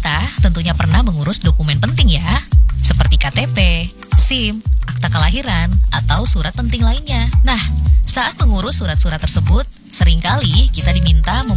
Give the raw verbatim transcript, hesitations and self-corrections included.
kita tentunya pernah mengurus dokumen penting ya, seperti K T P, SIM, akta kelahiran, atau surat penting lainnya. Nah, saat mengurus surat-surat tersebut, seringkali kita diminta membuat